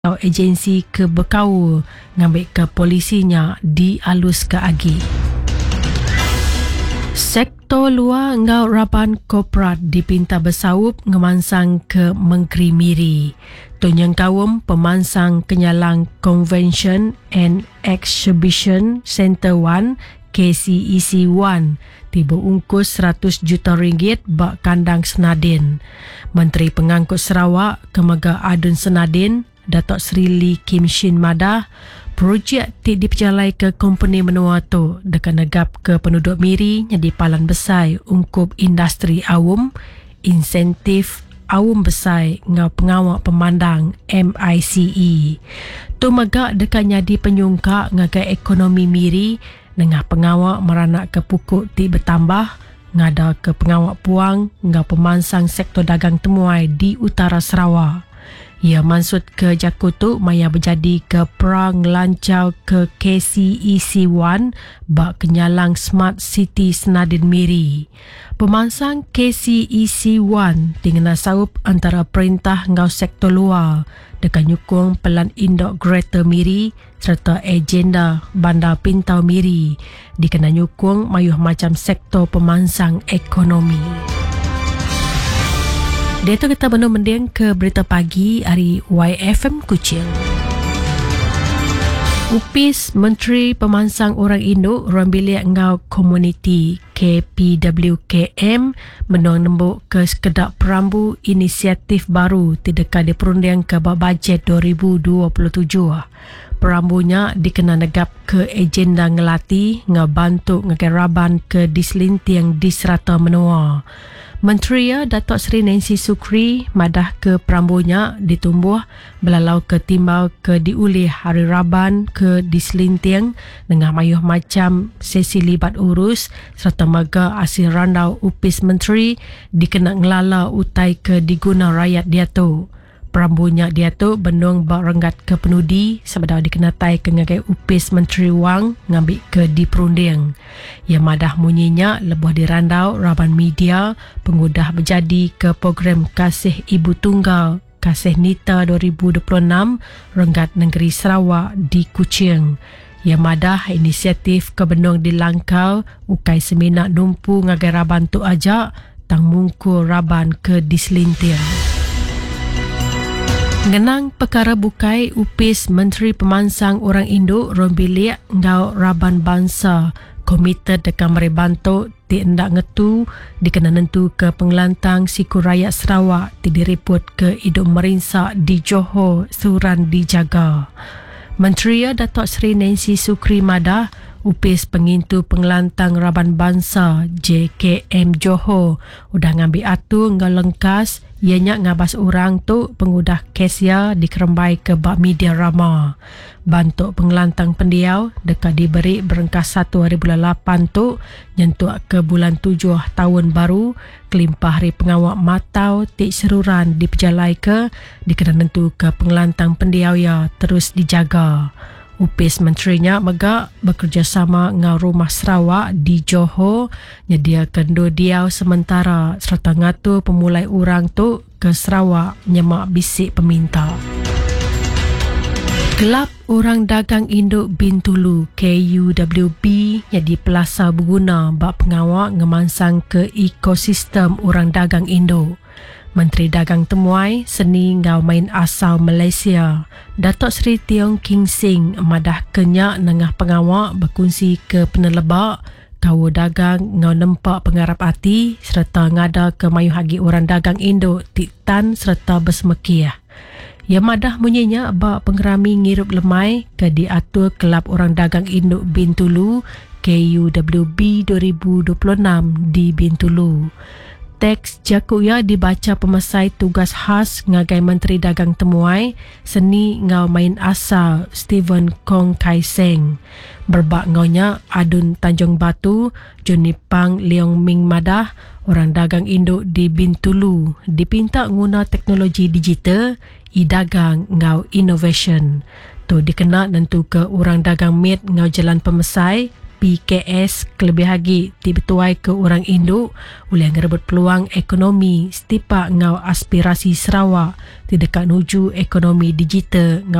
atau agensi ke berkawa ngambil ke polisinya dialus ke agi. Sektor luar ngau Raban Korporat dipinta bersaup ngemansang ke Menteri Miri. Tonyang kawum pemansang kenyalang Convention and Exhibition Centre 1 KCEC 1 tiba ungkus 100 juta ringgit bak kandang Senadin. Menteri Pengangkut Sarawak Kemega Adun Senadin Datuk Seri Lee Kim Shin Madah projek diperjalai ke company menua tu dekat negap ke penduduk Miri yang dipalan besar ungkup industri awam, insentif awam besar ngau pengawak pemandang MICE. Tu megak dekat nyadi penyungkak ngagai ekonomi Miri dengan pengawak meranak ke pukuk ti bertambah ngada ke pengawak puang ngau pemansang sektor dagang temuai di utara Sarawak. Ia maksud ke Jakutu maya berjadi ke perang lancau ke KCEC 1 bak kenyalang Smart City Senadin Miri. Pemansang KCEC 1 tinggal saup antara perintah ngau sektor luar dekat nyukung pelan indok Greater Miri serta agenda Bandar Pintau Miri dikena nyukung mayuh macam sektor pemansang ekonomi. Data kita benar mending ke berita pagi hari YFM Kuching. Upis Menteri Pemansang Orang Induk Ruang Bilik Ngau Komuniti KPWKM menang nembuk ke sekedap perambu inisiatif baru tidak diperunding ke bajet 2027. Perambunya dikena negap ke agenda ngelati ngebantu ngegeraban ke dislintiang di serata menua. Menteri Datuk Seri Nancy Sukri madah ke perambunya ditumbuh belalau ke timbau ke diulih hari Raban ke diselintiang dengan mayuh macam sesi libat urus serta mega hasil randau upis menteri dikena ngelala utai ke diguna rakyat dia tu. Perambunya dia tu bendung berenggat ke penudi sebab dikenatai ke ngagai upis Menteri Wang ngambil ke diperunding. Ia madah munyinya lebuh dirandau Raban Media pengudah berjadi ke program Kasih Ibu Tunggal Kasih Nita 2026 Renggat Negeri Sarawak di Kuching. Ia madah inisiatif ke bendung di Langkau ukai seminak numpu ngagai Raban tu ajak tang mungku Raban ke diselintiang. Ngenang perkara bukai upis Menteri Pemansang Orang Induk Ruang Bilik Ngau Raban Bangsa komited dekat merebantu ti endak ngetu dikena nentu ke pengelantang siku rakyat Sarawak ti direport ke hidup merinsak di Johor suran dijaga. Menteri Datuk Seri Nancy Sukri madah upis pengintu pengelantang Raban Bangsa JKM Johor udah ngambil atur ngau lengkas ianya ngabas orang tu pengudah kesya dikerembai ke bak media rama. Bantuk pengelantang pendiau dekat diberi berengkas 1 hari bulan 8 tu nyentuak ke bulan 7 tahun baru kelimpah hari pengawak matau tik seruran diperjalai ke dikena nentu ke pengelantang pendiau ya terus dijaga. Upis menterinya megak bekerjasama dengan Rumah Sarawak di Johor nyediakan diau sementara serta ngatur pemulai orang tu ke Sarawak nyemak bisik peminta. Kelab Orang Dagang Induk Bintulu KUWB jadi pelasa berguna bak pengawak ngemansang ke ekosistem orang dagang Induk. Menteri Dagang Temuai Seni Ngau Main Asal Malaysia Datuk Seri Tiong King Sing madah kenyak nengah pengawak berkongsi ke penelebak kawa dagang ngau nempak pengarap hati serta ngada ke mayu hagi orang dagang Induk Tiktan serta bersemekiah. Ia madah munyinya bak pengerami ngirup lemai ke diatur Kelab Orang Dagang Induk Bintulu KUWB 2026 di Bintulu. Teks Jakuya dibaca pemesai tugas khas ngagai Menteri Dagang Temuai Seni Ngau Main Asal Stephen Kong Kai Seng. Berbak ngaunya Adun Tanjung Batu, Johnny Pang Leong Ming Madah, orang dagang induk di Bintulu dipinta guna teknologi digital, i-dagang ngau innovation. Tu dikena nentu ke orang dagang mit ngau jalan pemesai PKS kelebih lagi dibetuai ke orang induk boleh ngerebut peluang ekonomi setipa ngau aspirasi Sarawak di dekat nuju ekonomi digital